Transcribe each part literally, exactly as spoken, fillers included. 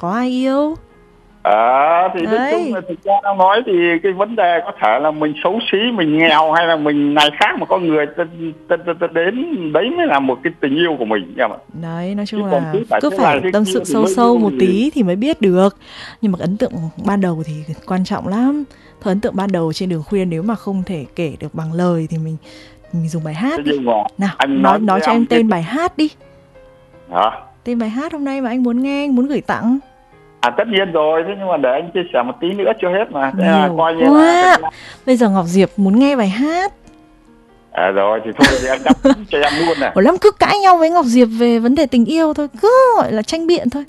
có ai yêu. Ờ thì nói Đấy. chung là thực ra nó nói thì cái vấn đề có thể là mình xấu xí, mình nghèo hay là mình này khác, mà có người ta, ta, ta, ta đến đấy mới là một cái tình yêu của mình em ạ. Đấy, nói chung Chứ còn là cứ phải cứ thế phải này thế tâm kia sự thì sâu mới sâu yêu một thì- tí thì mới biết được. Nhưng mà ấn tượng ban đầu thì quan trọng lắm. Thôi ấn tượng ban đầu trên đường khuya nếu mà không thể kể được bằng lời thì mình mình dùng bài hát Thế đi. nhưng mà Nào, anh nói nói nói với cho em cái- tên bài hát đi. Hả? Tên bài hát hôm nay mà anh muốn nghe, anh muốn gửi tặng. À tất nhiên rồi, thế nhưng mà để anh chia sẻ một tí nữa chưa hết mà. Thế là Nhiều coi như quá. là Bây giờ Ngọc Diệp muốn nghe bài hát. à, rồi thì thôi thì anh đáp ứng cho em luôn này. Ủa lắm cứ cãi nhau với Ngọc Diệp về vấn đề tình yêu thôi, cứ gọi là tranh biện thôi.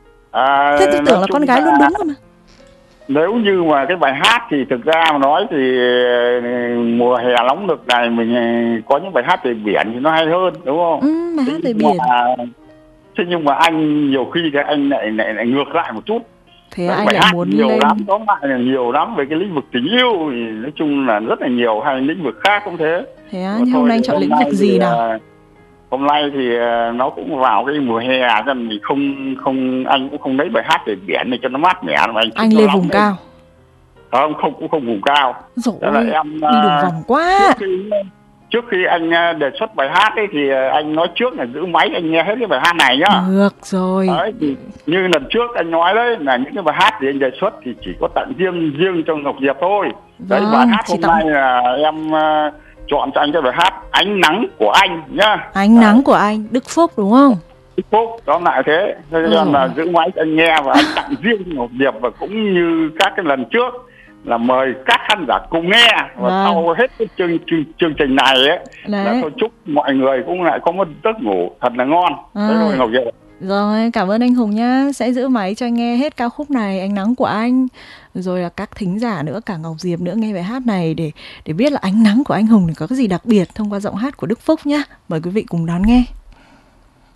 À, Thế tôi tưởng là con gái luôn đúng cơ mà. Nếu như mà cái bài hát thì thực ra mà nói thì ờ, mùa hè nóng nực này mình ờ, có những bài hát về biển thì nó hay hơn đúng không? Ừ, bài hát về nhưng biển. Mà, thế nhưng mà anh nhiều khi thì anh lại, lại, lại ngược lại một chút. Thế Đấy, anh bài lại hát muốn nhiều lên. lắm, tóm lại là nhiều lắm về cái lĩnh vực tình yêu thì nói chung là rất là nhiều, hay lĩnh vực khác cũng thế. Thế á, Mà nhưng thôi hôm nay anh thì chọn hôm lĩnh nay vực gì thì, nào? ờ, Hôm nay thì ờ, nó cũng vào cái mùa hè cho nên mình không không anh cũng không lấy bài hát về biển này cho nó mát mẻ mà anh, Anh thích nó lên nóng vùng lên. cao. Không, không cũng không vùng cao. Rồi Đó là em đi đường ờ, vòng quá. trước khi trước khi anh ờ, đề xuất bài hát ấy thì ờ, anh nói trước là giữ máy anh nghe hết cái bài hát này nhá. Được rồi. Đấy, thì như lần trước anh nói đấy là những cái bài hát thì anh đề xuất thì chỉ có tặng riêng riêng cho Ngọc Diệp thôi. Đấy, Vâng, bài hát chỉ hôm tặng- nay là em ờ, chọn cho anh cái bài hát Ánh Nắng Của Anh nhá. Ánh nắng của anh, Đức Phúc đúng không? Đức Phúc, tóm lại thế. Thế Ừ. nên là giữ máy cho anh nghe và anh tặng riêng cho Ngọc Diệp, và cũng như các cái lần trước là mời các khán giả cùng nghe. Và Vâng. sau hết cái chương, chương, chương trình này ấy là Đấy. tôi chúc mọi người cũng lại có một giấc ngủ thật là ngon. À. Thế thôi Ngọc Diệp. Rồi, cảm ơn anh Hùng nhá. Sẽ giữ máy cho anh nghe hết ca khúc này, Ánh Nắng Của Anh. Rồi là các thính giả nữa, cả Ngọc Diệp nữa nghe bài hát này để để biết là ánh nắng của anh Hùng thì có cái gì đặc biệt thông qua giọng hát của Đức Phúc nhá. Mời quý vị cùng đón nghe.